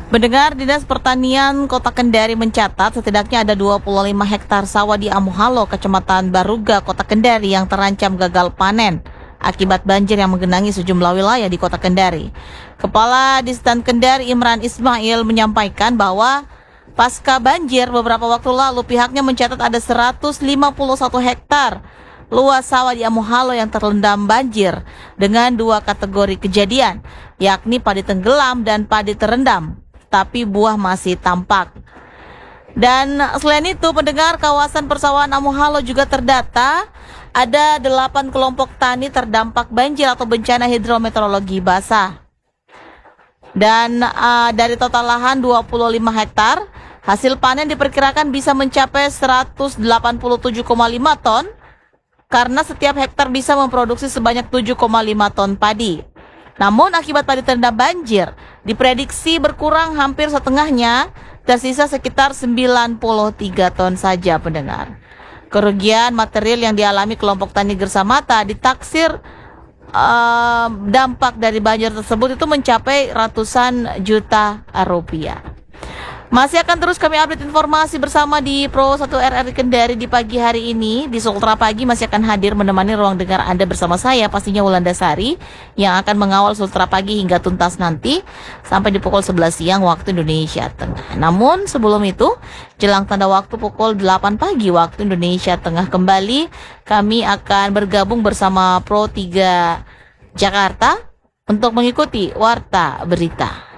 Pendengar, Dinas Pertanian Kota Kendari mencatat setidaknya ada 25 hektar sawah di Amuhalo, Kecamatan Baruga, Kota Kendari yang terancam gagal panen akibat banjir yang menggenangi sejumlah wilayah di Kota Kendari. Kepala Distan Kendari Imran Ismail menyampaikan bahwa pasca banjir beberapa waktu lalu pihaknya mencatat ada 151 hektar luas sawah di Amuhalo yang terendam banjir dengan dua kategori kejadian, yakni padi tenggelam dan padi terendam, tapi buah masih tampak. Dan selain itu, pendengar, kawasan persawahan Amuhalo juga terdata ada 8 kelompok tani terdampak banjir atau bencana hidrometeorologi basah. Dan dari total lahan 25 hektar, hasil panen diperkirakan bisa mencapai 187,5 ton karena setiap hektar bisa memproduksi sebanyak 7,5 ton padi. Namun akibat padi terendam banjir, diprediksi berkurang hampir setengahnya, tersisa sekitar 93 ton saja, pendengar. Kerugian material yang dialami kelompok tani Gersamata ditaksir dampak dari banjir tersebut itu mencapai ratusan juta rupiah. Masih akan terus kami update informasi bersama di Pro 1 RRI Kendari di pagi hari ini. Di Sultra Pagi masih akan hadir menemani ruang dengar Anda bersama saya, pastinya Wulandasari, yang akan mengawal Sultra Pagi hingga tuntas nanti sampai di pukul 11 siang waktu Indonesia Tengah. Namun sebelum itu, jelang tanda waktu pukul 8 pagi waktu Indonesia Tengah kembali, kami akan bergabung bersama Pro 3 Jakarta untuk mengikuti Warta Berita.